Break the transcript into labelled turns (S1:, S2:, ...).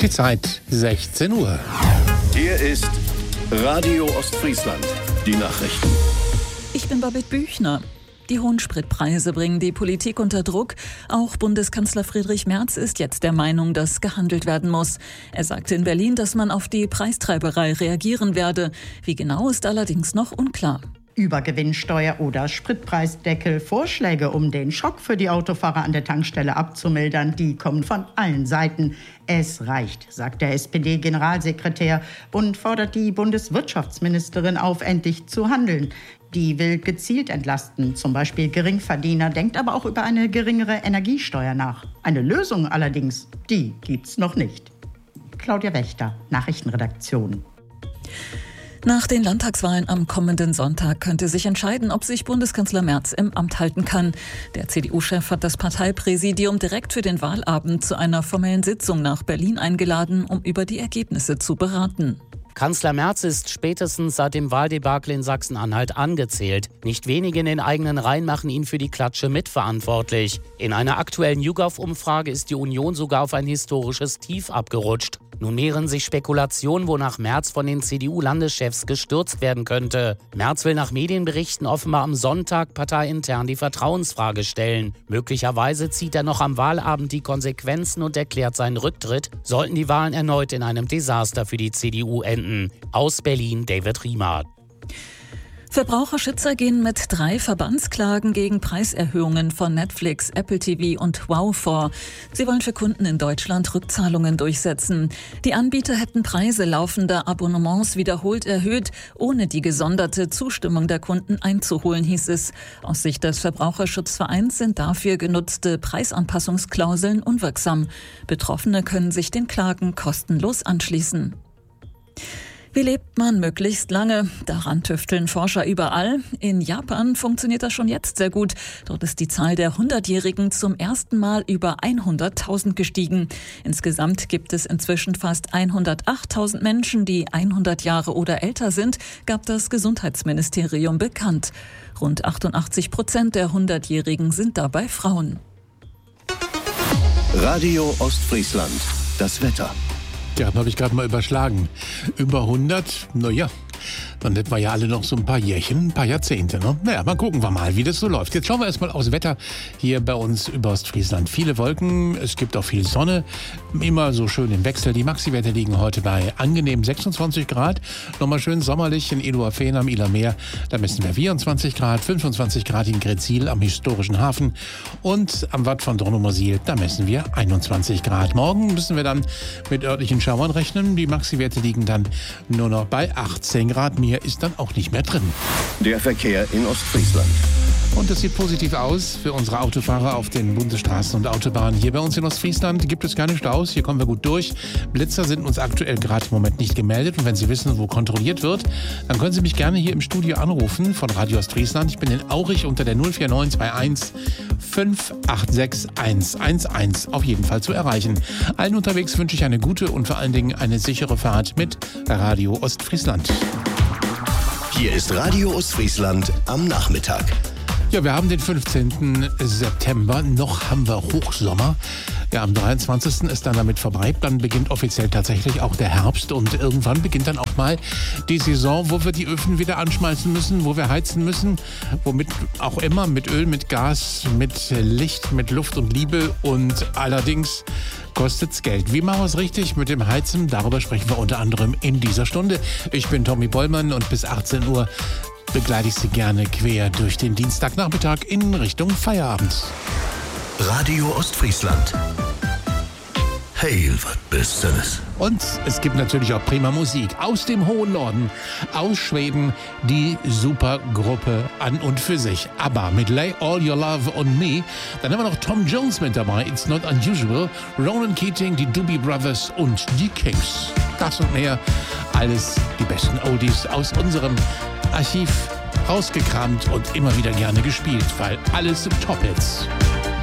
S1: Die Zeit 16 Uhr.
S2: Hier ist Radio Ostfriesland. Die Nachrichten.
S3: Ich bin Babette Büchner. Die hohen Spritpreise bringen die Politik unter Druck. Auch Bundeskanzler Friedrich Merz ist jetzt der Meinung, dass gehandelt werden muss. Er sagte in Berlin, dass man auf die Preistreiberei reagieren werde. Wie genau, ist allerdings noch unklar.
S4: Übergewinnsteuer oder Spritpreisdeckel. Vorschläge, um den Schock für die Autofahrer an der Tankstelle abzumildern, die kommen von allen Seiten. Es reicht, sagt der SPD-Generalsekretär und fordert die Bundeswirtschaftsministerin auf, endlich zu handeln. Die will gezielt entlasten, zum Beispiel Geringverdiener, denkt aber auch über eine geringere Energiesteuer nach. Eine Lösung allerdings, die gibt's noch nicht. Claudia Wächter, Nachrichtenredaktion.
S3: Nach den Landtagswahlen am kommenden Sonntag könnte sich entscheiden, ob sich Bundeskanzler Merz im Amt halten kann. Der CDU-Chef hat das Parteipräsidium direkt für den Wahlabend zu einer formellen Sitzung nach Berlin eingeladen, um über die Ergebnisse zu beraten.
S5: Kanzler Merz ist spätestens seit dem Wahldebakel in Sachsen-Anhalt angezählt. Nicht wenige in den eigenen Reihen machen ihn für die Klatsche mitverantwortlich. In einer aktuellen YouGov-Umfrage ist die Union sogar auf ein historisches Tief abgerutscht. Nun mehren sich Spekulationen, wonach Merz von den CDU-Landeschefs gestürzt werden könnte. Merz will nach Medienberichten offenbar am Sonntag parteiintern die Vertrauensfrage stellen. Möglicherweise zieht er noch am Wahlabend die Konsequenzen und erklärt seinen Rücktritt, sollten die Wahlen erneut in einem Desaster für die CDU enden. Aus Berlin, David Riemer.
S3: Verbraucherschützer gehen mit 3 Verbandsklagen gegen Preiserhöhungen von Netflix, Apple TV und Wow vor. Sie wollen für Kunden in Deutschland Rückzahlungen durchsetzen. Die Anbieter hätten Preise laufender Abonnements wiederholt erhöht, ohne die gesonderte Zustimmung der Kunden einzuholen, hieß es. Aus Sicht des Verbraucherschutzvereins sind dafür genutzte Preisanpassungsklauseln unwirksam. Betroffene können sich den Klagen kostenlos anschließen. Wie lebt man möglichst lange? Daran tüfteln Forscher überall. In Japan funktioniert das schon jetzt sehr gut. Dort ist die Zahl der 100-Jährigen zum ersten Mal über 100.000 gestiegen. Insgesamt gibt es inzwischen fast 108.000 Menschen, die 100 Jahre oder älter sind, gab das Gesundheitsministerium bekannt. Rund 88% der 100-Jährigen sind dabei Frauen.
S2: Radio Ostfriesland. Das Wetter.
S1: Ja, habe ich gerade mal überschlagen. Über 100, naja, dann hätten wir ja alle noch so ein paar Jährchen, ein paar Jahrzehnte. Ne? Naja, mal gucken wir mal, wie das so läuft. Jetzt schauen wir erstmal aufs Wetter hier bei uns über Ostfriesland. Viele Wolken, es gibt auch viel Sonne, immer so schön im Wechsel. Die Maxi-Werte liegen heute bei angenehm 26 Grad. Nochmal schön sommerlich in Eluafehn am Ilermeer. Da messen wir 24 Grad, 25 Grad in Gretzil am historischen Hafen. Und am Watt von Dornumersiel, da messen wir 21 Grad. Morgen müssen wir dann mit örtlichen Schauern rechnen. Die Maxi-Werte liegen dann nur noch bei 18 Grad. Mehr ist dann auch nicht mehr drin.
S2: Der Verkehr in Ostfriesland.
S1: Und es sieht positiv aus für unsere Autofahrer auf den Bundesstraßen und Autobahnen. Hier bei uns in Ostfriesland gibt es keine Staus. Hier kommen wir gut durch. Blitzer sind uns aktuell gerade im Moment nicht gemeldet. Und wenn Sie wissen, wo kontrolliert wird, dann können Sie mich gerne hier im Studio anrufen von Radio Ostfriesland. Ich bin in Aurich unter der 04921 586 111 auf jeden Fall zu erreichen. Allen unterwegs wünsche ich eine gute und vor allen Dingen eine sichere Fahrt mit Radio Ostfriesland.
S2: Hier ist Radio Ostfriesland am Nachmittag.
S1: Ja, wir haben den 15. September, noch haben wir Hochsommer. Ja, am 23. ist dann damit vorbei. Dann beginnt offiziell tatsächlich auch der Herbst und irgendwann beginnt dann auch mal die Saison, wo wir die Öfen wieder anschmeißen müssen, wo wir heizen müssen, womit auch immer, mit Öl, mit Gas, mit Licht, mit Luft und Liebe und allerdings kostet's Geld. Wie machen wir es richtig mit dem Heizen? Darüber sprechen wir unter anderem in dieser Stunde. Ich bin Tommy Bollmann und bis 18 Uhr begleite ich Sie gerne quer durch den Dienstagnachmittag in Richtung Feierabend.
S2: Radio Ostfriesland. Hey, was bist du das?
S1: Und es gibt natürlich auch prima Musik aus dem hohen Norden, aus Schweden, die Supergruppe an und für sich. ABBA mit Lay All Your Love on Me. Dann haben wir noch Tom Jones mit dabei, It's Not Unusual, Ronan Keating, die Doobie Brothers und die Kings. Das und mehr, alles die besten Oldies aus unserem Archiv rausgekramt und immer wieder gerne gespielt, weil alles Top-Hits.